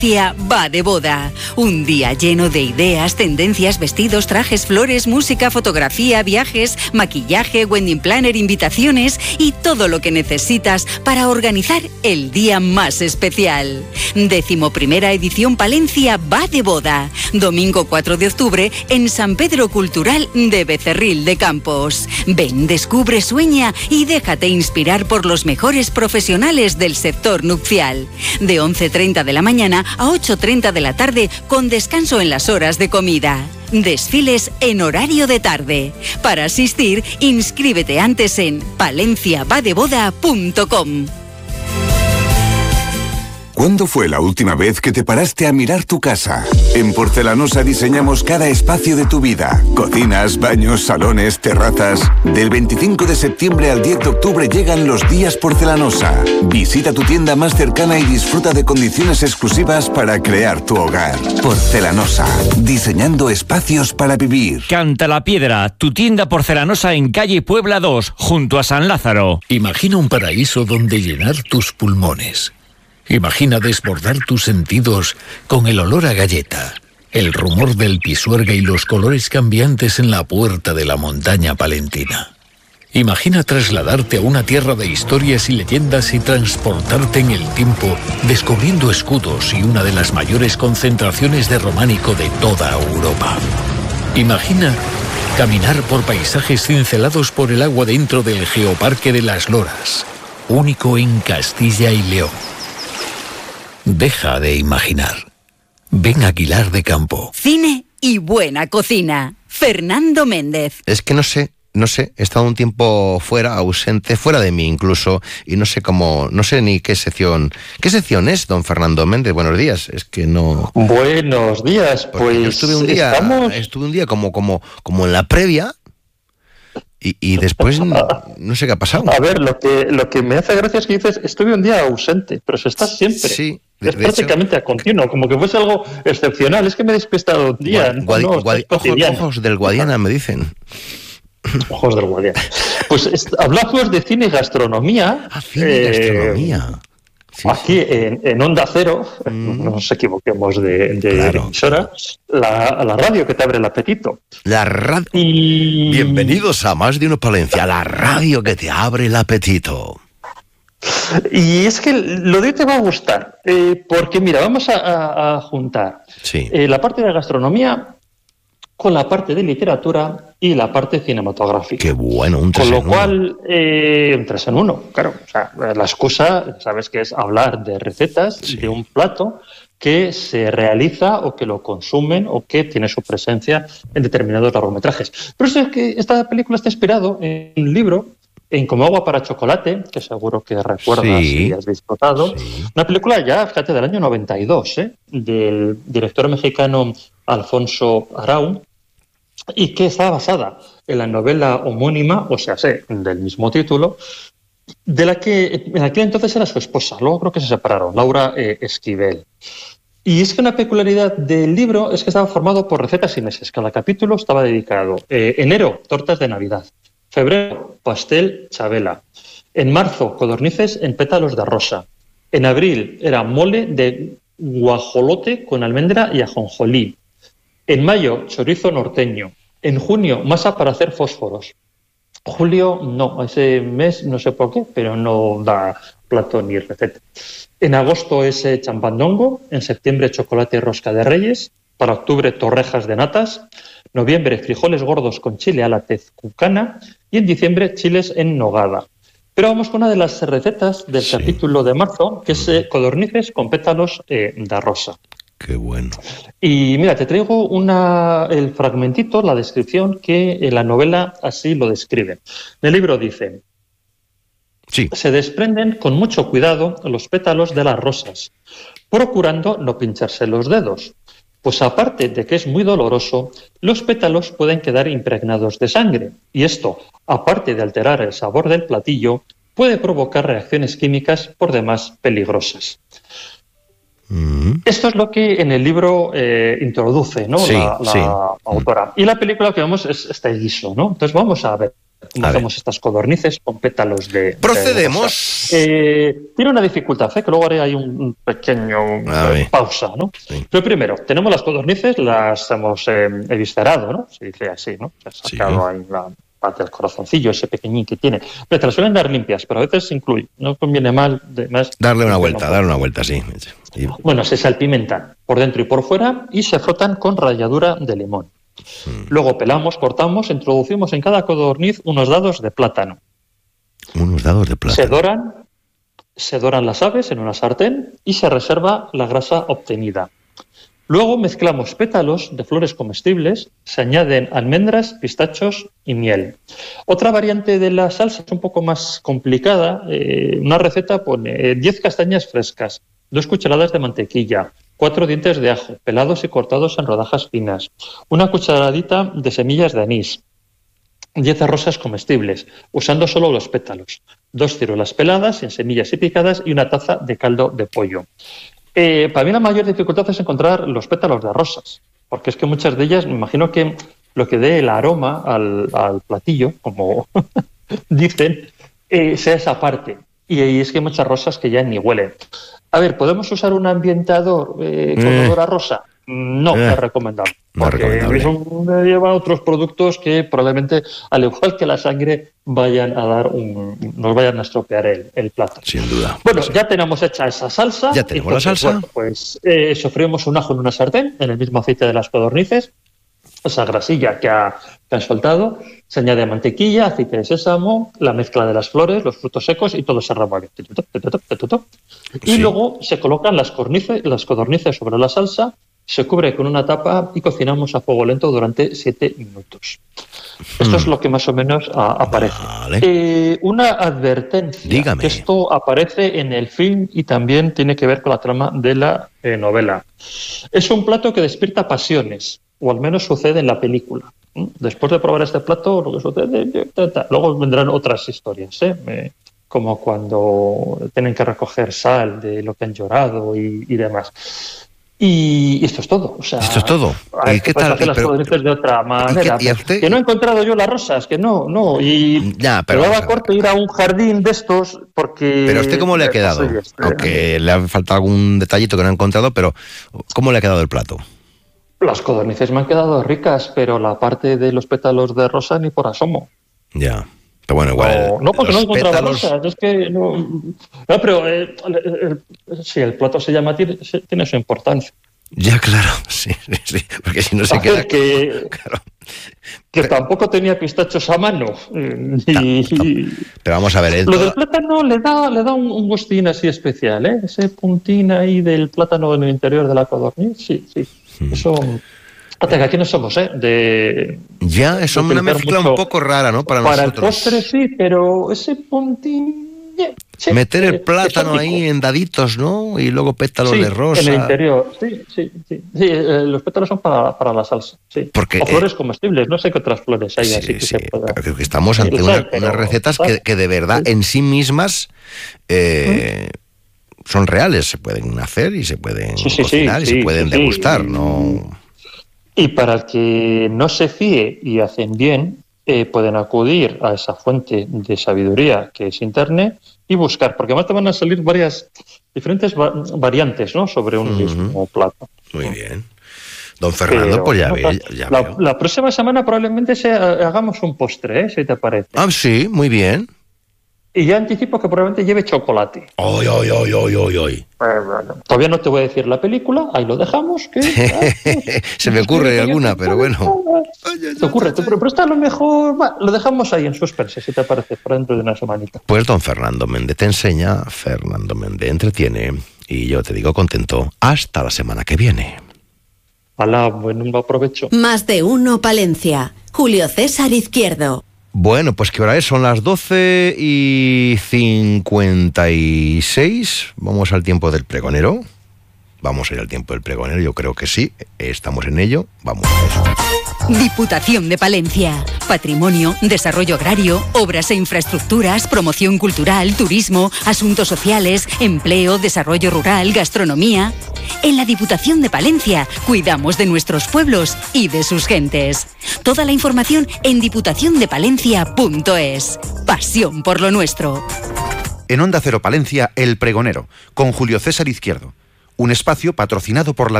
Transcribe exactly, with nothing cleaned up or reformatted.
Va de boda. Un día lleno de ideas, tendencias, vestidos, trajes, flores, música, fotografía, viajes, maquillaje, wedding planner, invitaciones y todo lo que necesitas para organizar el día más especial. Décimo primera edición Palencia va de boda. Domingo cuatro de octubre en San Pedro Cultural de Becerril de Campos. Ven, descubre, sueña y déjate inspirar por los mejores profesionales del sector nupcial. De once treinta de la mañana a ocho treinta de la tarde, con descanso en las horas de comida. Desfiles en horario de tarde. Para asistir, inscríbete antes en palencia va de boda punto com. ¿Cuándo fue la última vez que te paraste a mirar tu casa? En Porcelanosa diseñamos cada espacio de tu vida. Cocinas, baños, salones, terrazas. Del veinticinco de septiembre al diez de octubre llegan los días Porcelanosa. Visita tu tienda más cercana y disfruta de condiciones exclusivas para crear tu hogar. Porcelanosa, diseñando espacios para vivir. Canta la Piedra, tu tienda porcelanosa en calle Puebla dos, junto a San Lázaro. Imagina un paraíso donde llenar tus pulmones. Imagina desbordar tus sentidos con el olor a galleta, el rumor del pisuerga y los colores cambiantes en la puerta de la montaña palentina. Imagina trasladarte a una tierra de historias y leyendas y transportarte en el tiempo, descubriendo escudos y una de las mayores concentraciones de románico de toda Europa. Imagina caminar por paisajes cincelados por el agua dentro del Geoparque de las Loras, único en Castilla y León. Deja de imaginar. Ven a Aguilar de Campo. Cine y buena cocina. Fernando Méndez. Es que no sé, no sé, he estado un tiempo fuera, ausente, fuera de mí incluso, y no sé cómo, no sé ni qué sección, ¿qué sección es, don Fernando Méndez? Buenos días, es que no... Buenos días, pues... Yo estuve un día, estamos... estuve un día como, como, como en la previa... Y, y después no, no sé qué ha pasado. A ver, lo que lo que me hace gracia es que dices, estuve un día ausente, pero se está siempre. Sí, de, es de prácticamente hecho, a continuo, como que fuese algo excepcional. Es que me he despistado un día. Guadi, no, guadi, ojos, ojos del Guadiana, me dicen. Ojos del Guadiana. Pues es, hablamos de cine y gastronomía. Ah, cine y eh, gastronomía. Sí, Aquí sí. En, en Onda Cero, mm. no nos equivoquemos de, de claro, emisora, la, la radio que te abre el apetito. La radio. Y... Bienvenidos a Más de Uno Palencia, la radio que te abre el apetito. Y es que lo de hoy te va a gustar, eh, porque mira, vamos a, a, a juntar sí. eh, la parte de gastronomía con la parte de literatura y la parte cinematográfica. Qué bueno, un tres Con lo en cual, eh, un tres en uno, claro. O sea, la excusa, sabes que es hablar de recetas sí. de un plato que se realiza o que lo consumen o que tiene su presencia en determinados largometrajes. Pero es que esta película está inspirado en un libro, en Como agua para chocolate, que seguro que recuerdas sí. y has disfrutado. Sí. Una película ya, fíjate, del año noventa y dos, ¿eh? Del director mexicano Alfonso Arau, y que está basada en la novela homónima, o sea, sé, del mismo título, de la que en aquel entonces era su esposa, luego creo que se separaron, Laura eh, Esquivel. Y es que una peculiaridad del libro es que estaba formado por recetas y meses. Cada capítulo estaba dedicado. Eh, enero, tortas de Navidad. Febrero, pastel Chabela. En marzo, codornices en pétalos de rosa. En abril era mole de guajolote con almendra y ajonjolí. En mayo, chorizo norteño. En junio, masa para hacer fósforos. Julio, no, ese mes no sé por qué, pero no da plato ni receta. En agosto es champandongo, en septiembre chocolate rosca de reyes, para octubre torrejas de natas, noviembre frijoles gordos con chile a la tezcucana y en diciembre chiles en nogada. Pero vamos con una de las recetas del sí. capítulo de marzo, que es eh, codornices con pétalos eh, de rosa. Qué bueno. Y mira, te traigo una, el fragmentito, la descripción, que en la novela así lo describe. En el libro dice... Sí. Se desprenden con mucho cuidado los pétalos de las rosas, procurando no pincharse los dedos, pues aparte de que es muy doloroso, los pétalos pueden quedar impregnados de sangre, y esto, aparte de alterar el sabor del platillo, puede provocar reacciones químicas por demás peligrosas. Mm. Esto es lo que en el libro eh, introduce, ¿no? Sí, la, la sí. autora. Y la película que vemos es este guiso, ¿no? Entonces vamos a ver. cómo hacemos estas codornices con pétalos de... Procedemos. De eh, tiene una dificultad, ¿eh? Que luego haré ahí un pequeño eh, pausa, ¿no? Sí. Pero primero, tenemos las codornices, las hemos eh, eviscerado, ¿no? Se dice así, ¿no? Se ha sacado sí. ahí la parte del corazoncillo, ese pequeñín que tiene. Pero te las suelen dar limpias, pero a veces se incluye. No conviene mal... De, más darle una vuelta, no darle una vuelta, sí. sí. Bueno, se salpimentan por dentro y por fuera y se frotan con ralladura de limón. Hmm. Luego pelamos, cortamos, introducimos en cada codorniz unos dados de plátano. Unos dados de plátano. Se doran, se doran las aves en una sartén y se reserva la grasa obtenida. Luego mezclamos pétalos de flores comestibles, se añaden almendras, pistachos y miel. Otra variante de la salsa es un poco más complicada. Eh, una receta pone diez castañas frescas, dos cucharadas de mantequilla, cuatro dientes de ajo, pelados y cortados en rodajas finas, una cucharadita de semillas de anís, diez rosas comestibles, usando solo los pétalos, dos ciruelas peladas en semillas y picadas y una taza de caldo de pollo. Eh, para mí la mayor dificultad es encontrar los pétalos de rosas, porque es que muchas de ellas, me imagino que lo que dé el aroma al, al platillo, como dicen, eh, sea esa parte. Y, y es que hay muchas rosas que ya ni huelen. A ver, ¿podemos usar un ambientador eh, con eh. olor a rosa? No, eh. es recomendable. No porque recomendable. Son, lleva otros productos que probablemente, al igual que la sangre, vayan a dar un, nos vayan a estropear el, el plato. Sin duda. Bueno, sí. Ya tenemos hecha esa salsa. Ya tenemos entonces, la salsa. Bueno, pues eh, sofreímos un ajo en una sartén, en el mismo aceite de las codornices, esa grasilla que, ha, que han soltado, se añade mantequilla, aceite de sésamo, la mezcla de las flores, los frutos secos y todo se remueve. Y sí. Luego se colocan las, cornices, las codornices sobre la salsa, se cubre con una tapa y cocinamos a fuego lento durante siete minutos. Esto mm. es lo que más o menos a, aparece. Vale. Eh, una advertencia. Dígame. Que esto aparece en el film y también tiene que ver con la trama de la eh, novela. Es un plato que despierta pasiones, o al menos sucede en la película. Después de probar este plato, lo que sucede... Luego vendrán otras historias, ¿eh? Me, como cuando tienen que recoger sal de lo que han llorado y, y demás. Y esto es todo. O sea, esto es todo. ¿Y qué tal? Hacer las codornices de otra manera. ¿Y qué, y usted? Que no he encontrado yo las rosas, que no, no. Y ya, pero me daba corto ir a un jardín de estos porque... Pero a usted, ¿cómo le ha quedado? Este, Aunque le ha faltado algún detallito que no ha encontrado, pero ¿cómo le ha quedado el plato? Las codornices me han quedado ricas, pero la parte de los pétalos de rosa ni por asomo. Ya. Pero bueno, igual. No, no porque no encontraba pétalos... rosas. Es que no. No, pero eh, el, el, si el plato se llama, tiene, tiene su importancia. Ya, claro, sí, sí, sí, porque si no se queda... Que, claro. que pero, tampoco tenía pistachos a mano. Y, ta, ta, pero vamos a ver... El lo todo... del plátano le da, le da un, un gustín así especial, ¿eh? Ese puntín ahí del plátano en el interior de la codorniz, sí, sí. Hmm. Eso... Fíjate, aquí no somos, ¿eh? De, ya, es una mezcla un poco rara, ¿no? Para, para nosotros. Para el postre sí, pero ese puntín... Sí, meter el plátano ahí en daditos, ¿no? Y luego pétalos sí, de rosa. En el interior, sí, sí, sí. sí eh, los pétalos son para, para la salsa, sí. Porque, o flores eh, comestibles, no sé qué otras flores hay sí, así que sí, se pueda... Creo que estamos ante sí, una, pero, unas recetas que, que de verdad sí. en sí mismas eh, ¿Mm? son reales, se pueden hacer y se pueden sí, sí, cocinar sí, y sí, se pueden sí, degustar, sí. ¿no? Y para el que no se fíe y hacen bien, eh, pueden acudir a esa fuente de sabiduría que es Internet y buscar, porque además te van a salir varias diferentes va variantes, ¿no? Sobre un uh-huh. mismo plato. Muy bien. Don Fernando, Pero, pues ya, no, ve, ya la, veo. La próxima semana probablemente se, hagamos un postre, ¿eh? Si te parece. Ah, sí, muy bien. Y ya anticipo que probablemente lleve chocolate. ¡Ay, ay, ay, ay, ay, ay! Eh, bueno, todavía no te voy a decir la película, ahí lo dejamos. Que, ah, se me ocurre alguna, pero bueno. Te ocurre, te ocurre, pero está a lo mejor... Bueno, lo dejamos ahí en suspense, si te parece, para dentro de una semanita. Pues don Fernando Méndez te enseña, Fernando Méndez entretiene, y yo te digo contento, hasta la semana que viene. Hola, buen aprovecho. Más de uno Palencia. Julio César Izquierdo. Bueno, pues ¿qué hora es? Son las doce y cincuenta y seis. Vamos al tiempo del pregonero. Vamos a ir al tiempo del pregonero, yo creo que sí. Estamos en ello. Vamos a eso. Diputación de Palencia. Patrimonio, desarrollo agrario, obras e infraestructuras, promoción cultural, turismo, asuntos sociales, empleo, desarrollo rural, gastronomía... En la Diputación de Palencia cuidamos de nuestros pueblos y de sus gentes. Toda la información en diputación de palencia punto es. Pasión por lo nuestro. En Onda Cero Palencia, El Pregonero, con Julio César Izquierdo. Un espacio patrocinado por la